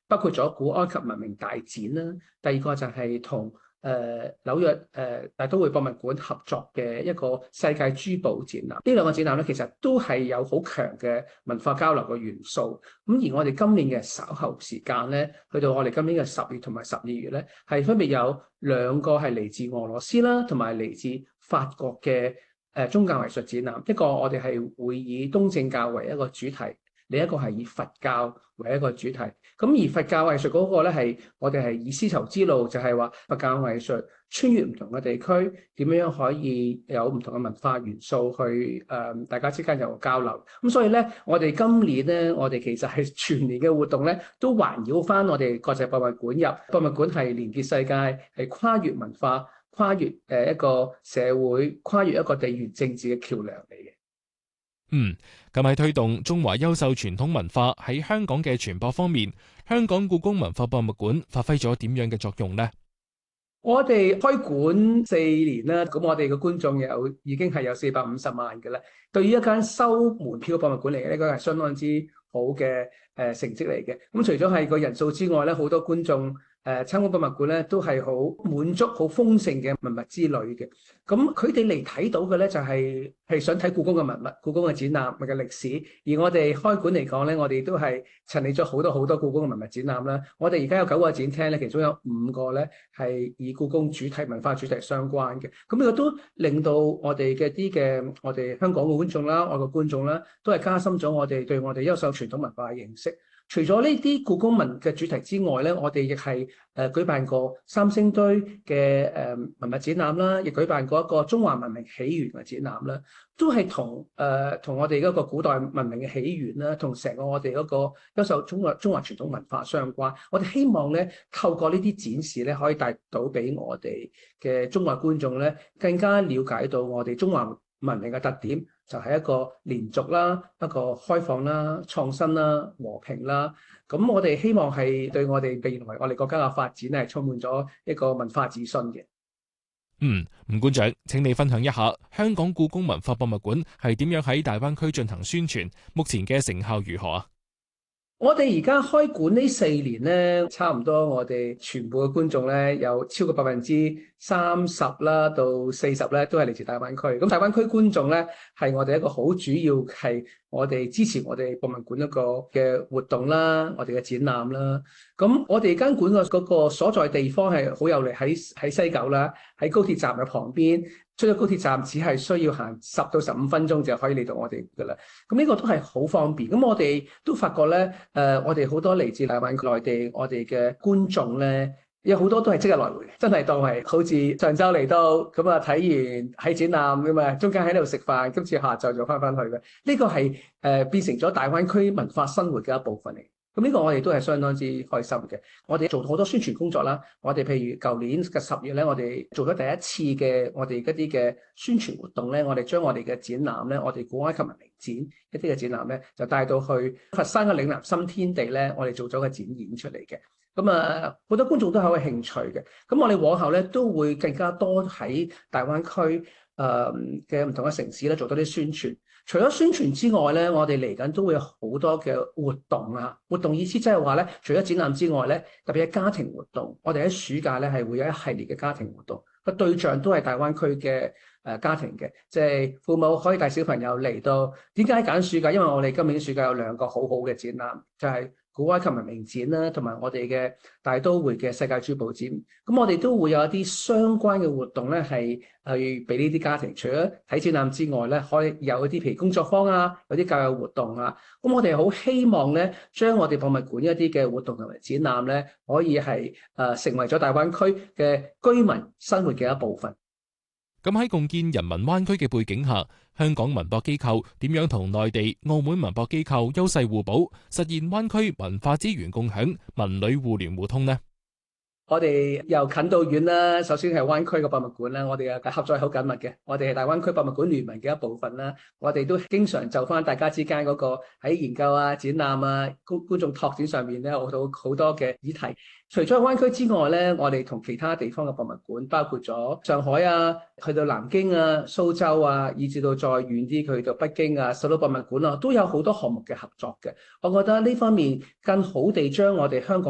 包括咗古埃及文明大展啦，第二個就係同紐約大都會博物館合作嘅一個世界珠寶展覽。呢兩個展覽咧，其實都係有好強嘅文化交流嘅元素。咁而我哋今年嘅稍後時間咧，去到我哋今年嘅10月同埋12月咧，係分別有兩個係嚟自俄羅斯啦，同埋嚟自法國嘅宗教藝術展覽。一個我哋係會以東正教為一個主題，另一個係以佛教為一個主題。咁而佛教藝術嗰個咧，係我哋係以絲綢之路，就係話佛教藝術穿越唔同嘅地區，點樣可以有唔同嘅文化元素去大家之間有個交流。咁所以咧，我哋今年咧，我哋其實係全年嘅活動咧，都環繞翻我哋國際博物館入。博物館係連結世界，係跨越文化、跨越一個社會、跨越一個地緣政治嘅橋梁嚟嘅。 咁喺推動中華優秀傳統文化喺香港嘅傳播方面，香港故宮文化博物館發揮咗點樣嘅作用呢？ 我哋開館4年啦，咁我哋嘅觀眾已經係有450萬嘅啦。對於一間收門票博物館嚟嘅，呢個係相當之好嘅成績嚟嘅。咁除咗係個人數之外咧，好多觀眾參觀博物館咧都係好滿足、好豐盛嘅文物之旅嘅。咁佢哋嚟睇到嘅咧就係想睇故宮嘅文物、故宮嘅展覽、嘅歷史。而我哋開館嚟講咧，我哋都係陳列咗好多故宮嘅文物展覽啦。我哋而家有9個展廳咧，其中有5個咧係以故宮主題、文化主題相關嘅。咁呢個都令到我哋我哋香港嘅觀眾啦、外國觀眾啦，都係加深咗我哋對我哋優秀傳統文化嘅認識。除咗呢啲故宮文嘅主題之外咧，我哋亦係舉辦過三星堆嘅文物展覽啦，亦舉辦過一個中華文明起源嘅展覽啦，都係同我哋嗰個古代文明嘅起源啦，同成個我哋嗰個優秀中華傳統文化相關。我哋希望咧透過呢啲展示咧，可以帶到俾我哋嘅中外觀眾咧，更加了解到我哋中華文明嘅特點，就係一個連續啦，一個開放啦、創新啦、和平啦。咁我哋希望係對我哋未來我哋國家嘅發展係充滿咗一個文化自信嘅。 吳館長，請你分享一下香港故宮文化博物館係點樣喺大灣區進行宣傳，目前嘅成效如何啊？ 我哋而家開館呢4年咧，差唔多我哋全部嘅觀眾咧，有超過30%啦到40%咧，都係嚟自大灣區。咁大灣區觀眾咧，係我哋一個好主要係我哋支持我哋博物館一個嘅活動啦，我哋嘅展覽啦。咁我哋間館嘅嗰個所在地方係好有利，喺西九啦，喺高鐵站嘅旁邊。出咗高鐵站只係需要行10到15分鐘就可以嚟到我哋㗎啦。咁呢個都係好方便。咁我哋都發覺咧，我哋好多嚟自大灣區內地我哋嘅觀眾咧，有好多都係即日來回，真係當係好似上晝嚟到咁啊，睇完喺展覽㗎嘛，中間喺度食飯，今次下晝就翻去嘅。呢個係變成咗大灣區文化生活嘅一部分嚟。咁呢個我哋都係相當之開心嘅。我哋做好多宣傳工作啦。我哋譬如舊年嘅10月咧，我哋做咗第一次嘅我哋一啲嘅宣傳活動咧，我哋將我哋嘅展覽咧，我哋古埃及文明展一啲嘅展覽咧，就帶到去佛山嘅嶺南新天地咧，我哋做咗個展演出嚟嘅。咁好多觀眾都好有興趣嘅。咁我哋往後咧都會更加多喺大灣區嘅唔同嘅城市咧做多啲宣傳。除咗宣傳之外咧，我哋嚟緊都會有好多嘅活動啊！活動意思即係話咧，除咗展覽之外咧，特別係家庭活動，我哋喺暑假咧係會有一系列嘅家庭活動，個對象都係大灣區嘅家庭嘅，即係父母可以帶小朋友嚟到。點解揀暑假？因為我哋今年暑假有2個好好嘅展覽，就係古埃及文明展啦，同埋我哋嘅大都會嘅世界珠寶展。咁我哋都會有一啲相關嘅活動咧，係去俾呢啲家庭，除咗睇展覽之外咧，可以有一啲譬如工作坊啊，有啲教育活動啊。咁我哋好希望咧，將我哋博物館一啲嘅活動同埋展覽咧，可以係成為咗大灣區嘅居民生活嘅一部分。 咁喺共建人民灣區嘅背景下，香港文博機構點樣同內地、澳門文博機構優勢互補，實現灣區文化資源共享、文旅互聯互通呢？ 我哋由近到遠啦，首先係灣區嘅博物館啦，我哋嘅合作係好緊密嘅。我哋係大灣區博物館聯盟嘅一部分啦，我哋都經常就翻大家之間嗰個喺研究啊、展覽啊、觀眾拓展上面咧，好多嘅議題。除咗灣區之外咧，我哋同其他地方嘅博物館，包括咗上海啊，去到南京啊、蘇州啊，以至到再遠啲去到北京啊、首都博物館啊，都有好多項目嘅合作嘅。我覺得呢方面更好地將我哋香港